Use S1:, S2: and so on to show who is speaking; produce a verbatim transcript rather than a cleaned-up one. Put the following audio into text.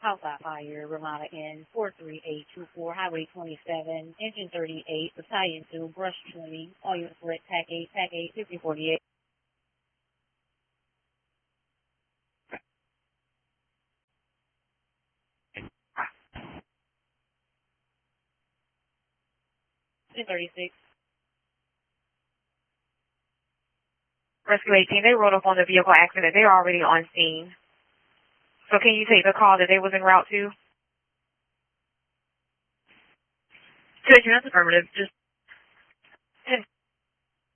S1: Outside fire, Ramada N four three eight two four, Highway twenty-seven, Engine thirty-eight, Battalion two, Brush twenty, all units select T A C eight, T A C eight, fifty forty-eight. Engine thirty-six.
S2: Rescue eighteen, they rolled up on the vehicle accident. They're already on scene. So can you take the call that they was en route to?
S1: Two agent, that's affirmative. Just